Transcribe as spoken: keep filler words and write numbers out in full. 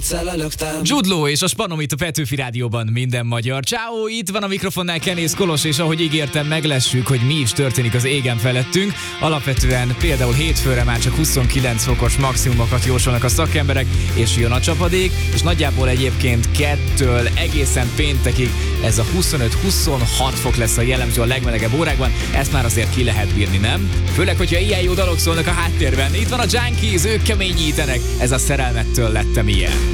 Jude Law és a Spanom itt a Petőfi Rádióban, minden magyar. Ciao, itt van a mikrofonnál Kenész Kolos, és ahogy ígértem, meglessük, hogy mi is történik az égen felettünk. Alapvetően például hétfőre már csak huszonkilenc fokos maximumokat jósolnak a szakemberek, és jön a csapadék, és nagyjából egyébként kettől egészen péntekig ez a huszonöt-huszonhat fok lesz a jellemző a legmelegebb órákban. Ezt már azért ki lehet bírni, nem? Főleg, hogyha ilyen jó dalok szólnak a háttérben. Itt van a Junkies, ők keményítenek. Ez a Szerelmettől lettem ilyen.